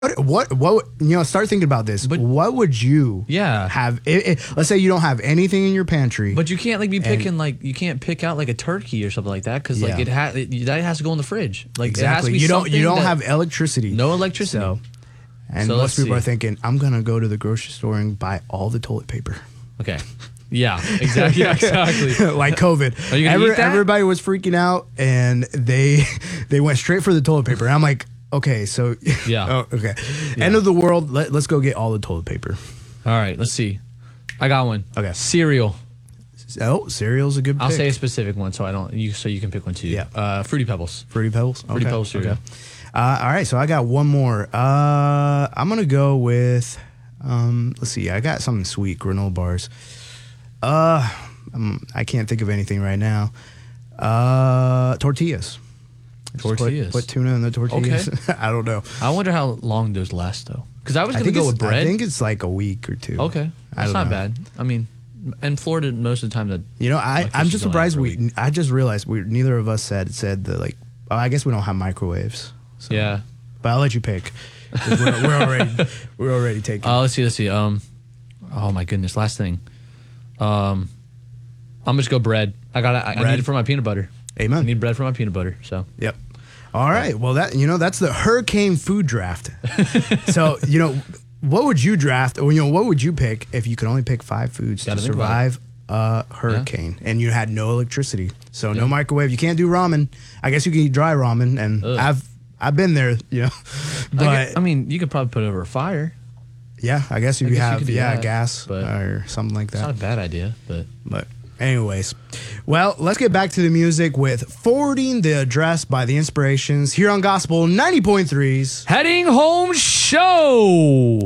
What start thinking about this. But- what would you Yeah. have? Let's say you don't have anything in your pantry. But you can't like be picking like you can't pick out like a turkey or something like that because like Yeah. that has to go in the fridge. Like exactly. it has to be You don't something that- have electricity. no electricity. So, and So most let's people see. are thinking, I'm gonna go to the grocery store and buy all the toilet paper. Okay. Yeah. Exactly. Yeah, exactly. Like COVID. Are you gonna eat that? Everybody was freaking out and they went straight for the toilet paper. And I'm like, okay, so Yeah. oh, okay. End of the world. Let's go get all the toilet paper. All right. Let's see. I got one. Okay. Cereal. Oh, cereal's a good pick. I'll say a specific one so you can pick one too. Yeah. Fruity Pebbles. Fruity Pebbles. Fruity Pebbles cereal. All right, so I got one more. I'm gonna go with. Let's see. I got something sweet, granola bars. I can't think of anything right now. Tortillas. Just Tortillas. Put tuna in the tortillas. Okay. I don't know. I wonder how long those last though. Because I was gonna go with bread. I think it's like a week or two. Okay, I that's don't not know. bad. I mean, in Florida, most of the time that I'm just electricity's only surprised for a week. I just realized neither of us said the like. Oh, I guess we don't have microwaves. So. Yeah. But I'll let you pick. 'Cause we're already taking. Let's see. Oh my goodness, last thing. I'm just go bread. I need it for my peanut butter. Amen. I need bread for my peanut butter. So Yep. All right. Well, that's the hurricane food draft. So what would you draft, or what would you pick if you could only pick 5 foods Gotta to think about survive a hurricane and you had no electricity? So no microwave. You can't do ramen. I guess you can eat dry ramen, and Ugh. I've been there. But I mean, you could probably put it over a fire. yeah, I guess if you guess you have could do that, gas but or something like It's not that. a bad idea, but But anyways, well, let's get back to the music with Forwarding the Address by The Inspirations here on Gospel 90.3's heading home show.